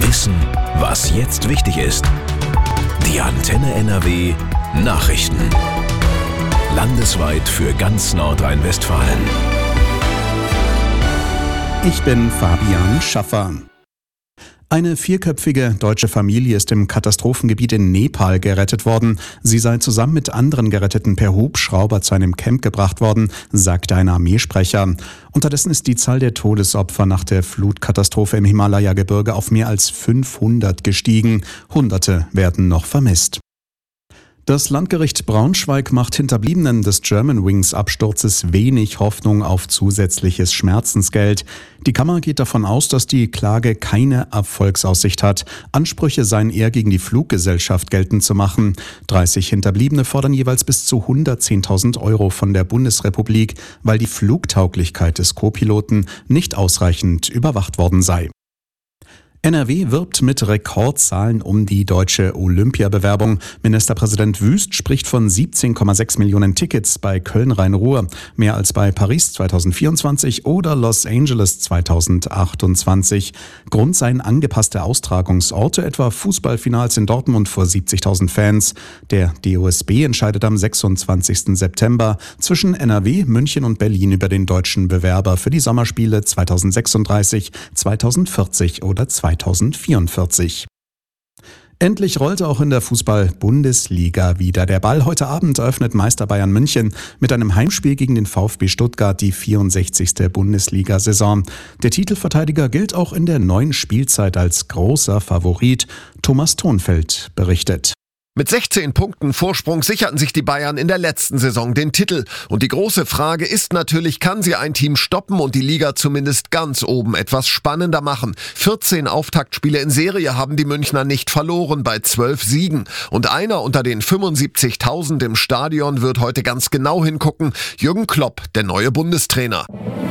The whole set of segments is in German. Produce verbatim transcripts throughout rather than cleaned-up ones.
Wissen, was jetzt wichtig ist. Die Antenne N R W Nachrichten. Landesweit für ganz Nordrhein-Westfalen. Ich bin Fabian Schaffer. Eine vierköpfige deutsche Familie ist im Katastrophengebiet in Nepal gerettet worden. Sie sei zusammen mit anderen Geretteten per Hubschrauber zu einem Camp gebracht worden, sagte ein Armeesprecher. Unterdessen ist die Zahl der Todesopfer nach der Flutkatastrophe im Himalaya-Gebirge auf mehr als fünfhundert gestiegen. Hunderte werden noch vermisst. Das Landgericht Braunschweig macht Hinterbliebenen des Germanwings-Absturzes wenig Hoffnung auf zusätzliches Schmerzensgeld. Die Kammer geht davon aus, dass die Klage keine Erfolgsaussicht hat. Ansprüche seien eher gegen die Fluggesellschaft geltend zu machen. dreißig Hinterbliebene fordern jeweils bis zu hundertzehntausend Euro von der Bundesrepublik, weil die Flugtauglichkeit des Co-Piloten nicht ausreichend überwacht worden sei. N R W wirbt mit Rekordzahlen um die deutsche Olympiabewerbung. Ministerpräsident Wüst spricht von siebzehn Komma sechs Millionen Tickets bei Köln-Rhein-Ruhr, mehr als bei Paris zweitausendvierundzwanzig oder Los Angeles zweitausendachtundzwanzig. Grund seien angepasste Austragungsorte, etwa Fußballfinals in Dortmund vor siebzigtausend Fans. Der D O S B entscheidet am sechsundzwanzigsten September zwischen N R W, München und Berlin über den deutschen Bewerber für die Sommerspiele zweitausendsechsunddreißig, zweitausendvierzig oder zweitausendvierundvierzig. Endlich rollte auch in der Fußball-Bundesliga wieder. Der Ball heute Abend eröffnet Meister Bayern München mit einem Heimspiel gegen den VfB Stuttgart die vierundsechzigste Bundesliga-Saison. Der Titelverteidiger gilt auch in der neuen Spielzeit als großer Favorit. Thomas Thonfeld berichtet. Mit sechzehn Punkten Vorsprung sicherten sich die Bayern in der letzten Saison den Titel. Und die große Frage ist natürlich, kann sie ein Team stoppen und die Liga zumindest ganz oben etwas spannender machen? vierzehn Auftaktspiele in Serie haben die Münchner nicht verloren bei zwölf Siegen. Und einer unter den fünfundsiebzigtausend im Stadion wird heute ganz genau hingucken. Jürgen Klopp, der neue Bundestrainer.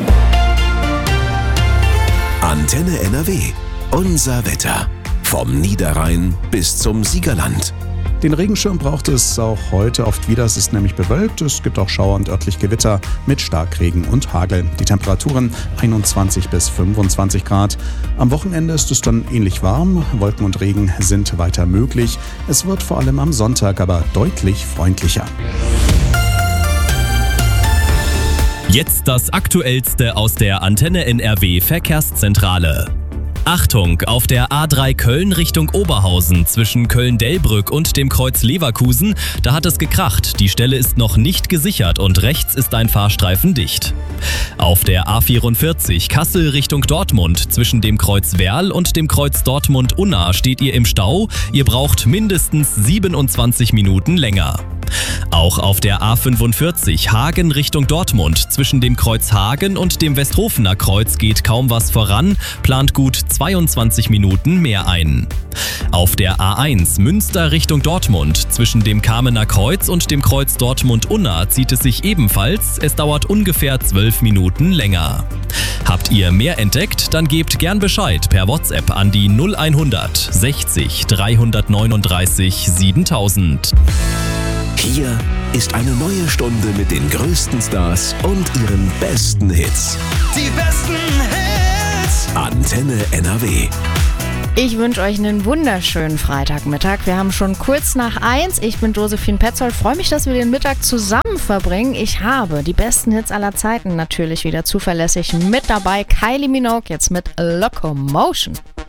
Antenne N R W. Unser Wetter. Vom Niederrhein bis zum Siegerland. Den Regenschirm braucht es auch heute oft wieder. Es ist nämlich bewölkt. Es gibt auch Schauer und örtlich Gewitter mit Starkregen und Hagel. Die Temperaturen einundzwanzig bis fünfundzwanzig Grad. Am Wochenende ist es dann ähnlich warm. Wolken und Regen sind weiter möglich. Es wird vor allem am Sonntag aber deutlich freundlicher. Jetzt das Aktuellste aus der Antenne N R W Verkehrszentrale. Achtung, auf der A drei Köln Richtung Oberhausen zwischen Köln-Delbrück und dem Kreuz Leverkusen, da hat es gekracht. Die Stelle ist noch nicht gesichert und rechts ist ein Fahrstreifen dicht. Auf der A vierundvierzig Kassel Richtung Dortmund zwischen dem Kreuz Werl und dem Kreuz Dortmund-Unna steht ihr im Stau. Ihr braucht mindestens siebenundzwanzig Minuten länger. Auch auf der A fünfundvierzig Hagen Richtung Dortmund zwischen dem Kreuz Hagen und dem Westhofener Kreuz geht kaum was voran, plant gut zweiundzwanzig Minuten mehr ein. Auf der A eins Münster Richtung Dortmund zwischen dem Kamener Kreuz und dem Kreuz Dortmund-Unna zieht es sich ebenfalls, es dauert ungefähr zwölf Minuten länger. Habt ihr mehr entdeckt? Dann gebt gern Bescheid per WhatsApp an die null hundert sechzig dreihundertneununddreißig siebentausend. Hier ist eine neue Stunde mit den größten Stars und ihren besten Hits. Die besten Hits! Antenne N R W. Ich wünsche euch einen wunderschönen Freitagmittag. Wir haben schon kurz nach eins. Ich bin Josephine Petzold. Freue mich, dass wir den Mittag zusammen verbringen. Ich habe die besten Hits aller Zeiten natürlich wieder zuverlässig mit dabei. Kylie Minogue jetzt mit Locomotion.